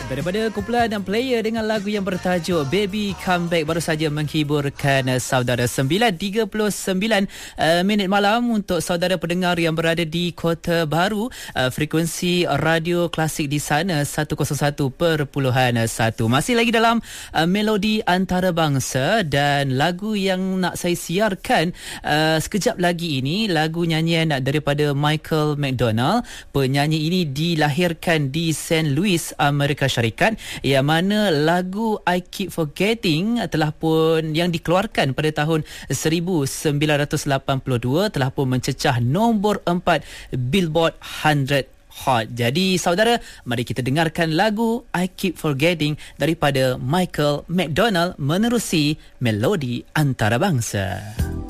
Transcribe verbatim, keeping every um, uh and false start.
Daripada kumpulan dan player dengan lagu yang bertajuk Baby Comeback baru saja menghiburkan uh, saudara. Sembilan tiga puluh sembilan uh, minit malam untuk saudara pendengar yang berada di Kota Baru. Uh, frekuensi radio klasik di sana seratus satu perpuluhan satu. Masih lagi dalam uh, melodi antarabangsa, dan lagu yang nak saya siarkan uh, sekejap lagi ini lagu nyanyian daripada Michael McDonald. Penyanyi ini dilahirkan di Saint Louis, Amerika Syarikat, yang mana lagu I Keep Forgetting telah pun yang dikeluarkan pada tahun seribu sembilan ratus lapan puluh dua telah pun mencecah nombor empat Billboard seratus Hot. Jadi saudara, mari kita dengarkan lagu I Keep Forgetting daripada Michael McDonald menerusi melodi antarabangsa.